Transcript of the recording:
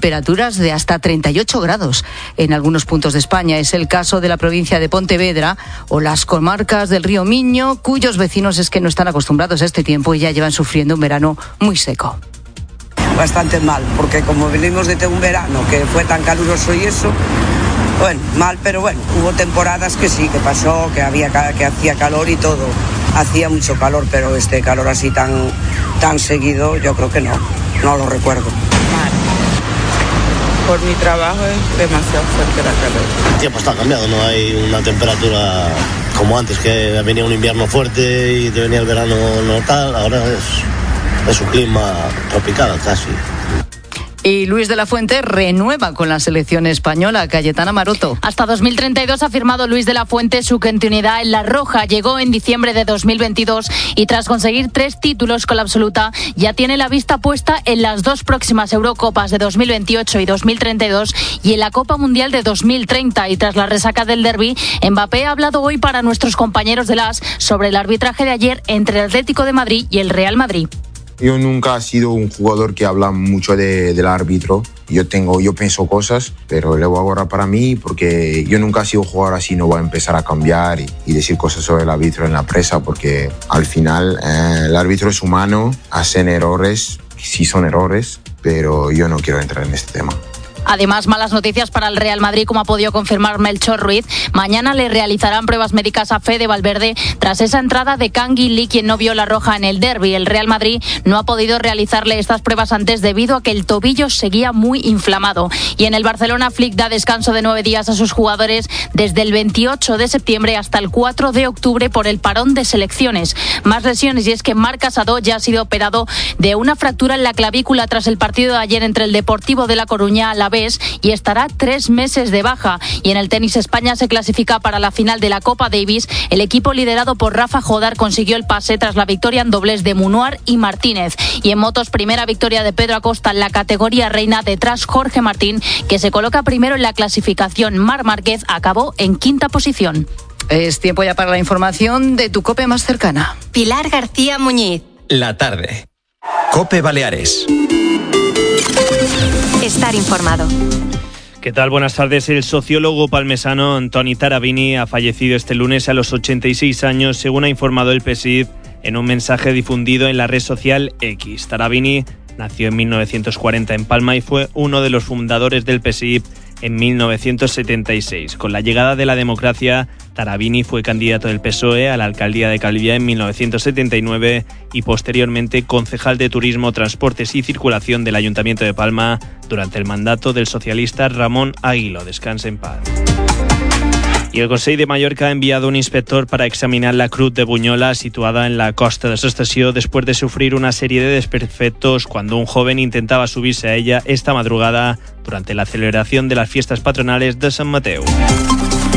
temperaturas de hasta 38 grados en algunos puntos de España. Es el caso de la provincia de Pontevedra o las comarcas del río Miño, cuyos vecinos es que no están acostumbrados a este tiempo y ya llevan sufriendo un verano muy seco. Bastante mal, porque como venimos de un verano que fue tan caluroso y eso, bueno, mal, pero bueno, hubo temporadas que sí, que pasó, que hacía calor y todo, hacía mucho calor, pero este calor así tan seguido, yo creo que no lo recuerdo. Mal. Por mi trabajo es demasiado fuerte la calor. El tiempo está cambiado, no hay una temperatura como antes, que venía un invierno fuerte y te venía el verano normal, ahora es un clima tropical casi. Y Luis de la Fuente renueva con la selección española. Cayetana Maroto. Hasta 2032 ha firmado Luis de la Fuente su continuidad en la roja. Llegó en diciembre de 2022 y tras conseguir 3 títulos con la absoluta ya tiene la vista puesta en las 2 próximas Eurocopas de 2028 y 2032 y en la Copa Mundial de 2030. Y tras la resaca del derbi, Mbappé ha hablado hoy para nuestros compañeros de AS sobre el arbitraje de ayer entre el Atlético de Madrid y el Real Madrid. Yo nunca he sido un jugador que habla mucho del árbitro. Yo pienso cosas, pero lo hago ahora para mí porque yo nunca he sido jugador así, no voy a empezar a cambiar y decir cosas sobre el árbitro en la prensa porque al final el árbitro es humano, hacen errores, sí son errores, pero yo no quiero entrar en este tema. Además, malas noticias para el Real Madrid, como ha podido confirmar Melchor Ruiz. Mañana le realizarán pruebas médicas a Fede Valverde tras esa entrada de Kangin Lee, quien no vio la roja en el derbi. El Real Madrid no ha podido realizarle estas pruebas antes debido a que el tobillo seguía muy inflamado. Y en el Barcelona, Flick da descanso de 9 días a sus jugadores desde el 28 de septiembre hasta el 4 de octubre por el parón de selecciones. Más lesiones, y es que Marc Casado ya ha sido operado de una fractura en la clavícula tras el partido de ayer entre el Deportivo de La Coruña Alavés y estará 3 meses de baja. Y en el tenis, España se clasifica para la final de la Copa Davis. El equipo liderado por Rafa Jodar consiguió el pase tras la victoria en dobles de Munuar y Martínez. Y en motos, primera victoria de Pedro Acosta en la categoría reina, detrás Jorge Martín, que se coloca primero en la clasificación. Marc Márquez acabó en 5ª posición. Es tiempo ya para la información de tu COPE más cercana. Pilar García Muñiz. La tarde. COPE Baleares. Estar informado. ¿Qué tal? Buenas tardes. El sociólogo palmesano Antoni Tarabini ha fallecido este lunes a los 86 años, según ha informado el PSID en un mensaje difundido en la red social X. Tarabini nació en 1940 en Palma y fue uno de los fundadores del PSID en 1976. Con la llegada de la democracia, Tarabini fue candidato del PSOE a la alcaldía de Calviá en 1979 y posteriormente concejal de Turismo, Transportes y Circulación del Ayuntamiento de Palma durante el mandato del socialista Ramón Aguiló. Descanse en paz. Y el Consell de Mallorca ha enviado un inspector para examinar la Cruz de Bunyola, situada en la costa de su estación, después de sufrir una serie de desperfectos cuando un joven intentaba subirse a ella esta madrugada durante la celebración de las fiestas patronales de San Mateo.